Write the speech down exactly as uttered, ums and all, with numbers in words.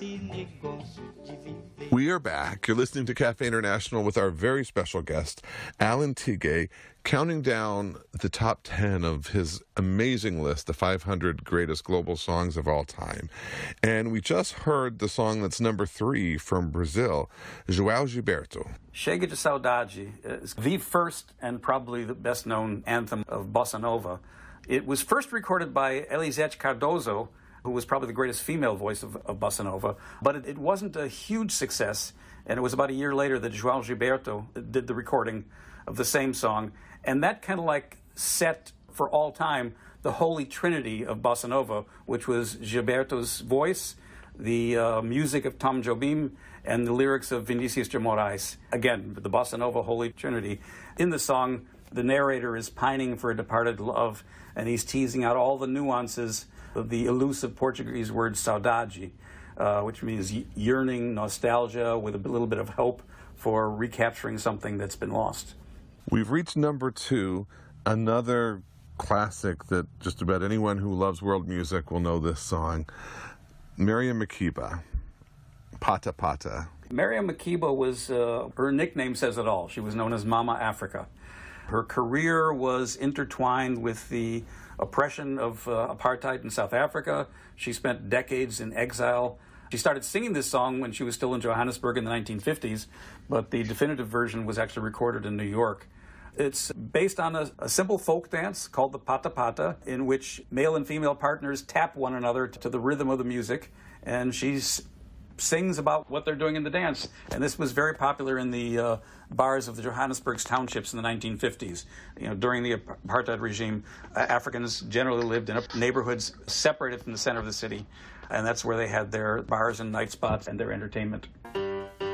We are back. You're listening to Cafe International with our very special guest, Alan Tigay, counting down the top ten of his amazing list, the five hundred greatest global songs of all time. And we just heard the song that's number three from Brazil, João Gilberto. Chega de Saudade is the first and probably the best-known anthem of Bossa Nova. It was first recorded by Elisete Cardoso, who was probably the greatest female voice of, of Bossa Nova, but it, it wasn't a huge success, and it was about a year later that João Gilberto did the recording of the same song, and that kind of like set for all time the holy trinity of Bossa Nova, which was Gilberto's voice, the uh, music of Tom Jobim, and the lyrics of Vinicius de Moraes. Again, the Bossa Nova holy trinity. In the song, the narrator is pining for a departed love, and he's teasing out all the nuances of the elusive Portuguese word saudade, uh, which means yearning, nostalgia, with a little bit of hope for recapturing something that's been lost. We've reached number two, another classic that just about anyone who loves world music will know this song. Miriam Makeba, Pata Pata. Miriam Makeba was, uh, her nickname says it all. She was known as Mama Africa. Her career was intertwined with the oppression of uh, apartheid in South Africa. She spent decades in exile. She started singing this song when she was still in Johannesburg in the nineteen fifties, but the definitive version was actually recorded in New York. It's based on a, a simple folk dance called the Pata Pata, in which male and female partners tap one another to the rhythm of the music, and she's sings about what they're doing in the dance. And this was very popular in the uh, bars of the Johannesburg's townships in the nineteen fifties. You know, during the apartheid regime, uh, Africans generally lived in neighborhoods separated from the center of the city, and that's where they had their bars and night spots and their entertainment.